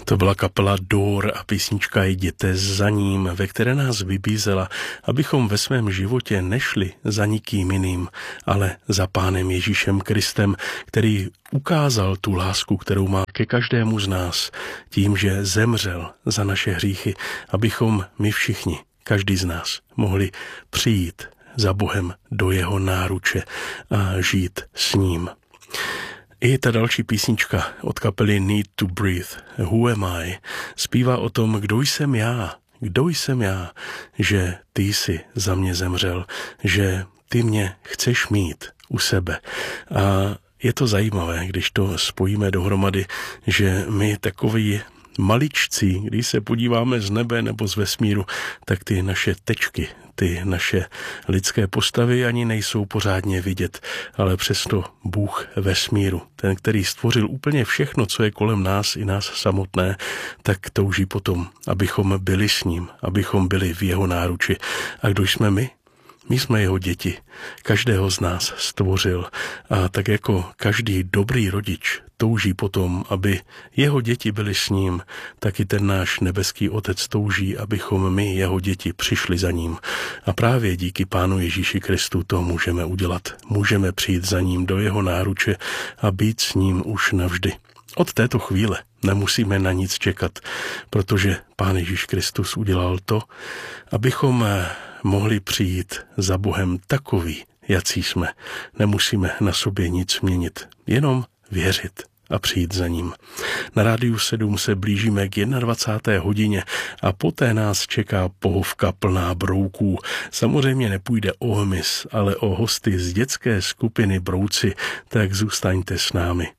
To byla kapela Door a písnička Jděte za ním, ve které nás vybízela, abychom ve svém životě nešli za nikým jiným, ale za Pánem Ježíšem Kristem, který ukázal tu lásku, kterou má ke každému z nás, tím, že zemřel za naše hříchy, abychom my všichni, každý z nás, mohli přijít za Bohem do jeho náruče a žít s ním. I ta další písnička od kapely Need to Breathe, Who Am I, zpívá o tom, kdo jsem já, že ty jsi za mě zemřel, že ty mě chceš mít u sebe. A je to zajímavé, když to spojíme dohromady, že my takoví maličcí, když se podíváme z nebe nebo z vesmíru, tak ty naše tečky, ty naše lidské postavy ani nejsou pořádně vidět, ale přesto Bůh vesmíru, ten, který stvořil úplně všechno, co je kolem nás i nás samotné, tak touží potom, abychom byli s ním, abychom byli v jeho náruči. A kdo jsme my? My jsme jeho děti. Každého z nás stvořil. A tak jako každý dobrý rodič touží potom, aby jeho děti byly s ním, tak i ten náš nebeský Otec touží, abychom my, jeho děti, přišli za ním. A právě díky Pánu Ježíši Kristu to můžeme udělat. Můžeme přijít za ním do jeho náruče a být s ním už navždy. Od této chvíle nemusíme na nic čekat, protože Pán Ježíš Kristus udělal to, abychom mohli přijít za Bohem takový, jací jsme. Nemusíme na sobě nic měnit, jenom věřit a přijít za ním. Na Rádiu 7 se blížíme k 21. hodině a poté nás čeká pohovka plná brouků. Samozřejmě nepůjde o hmyz, ale o hosty z dětské skupiny Brouci, tak zůstaňte s námi.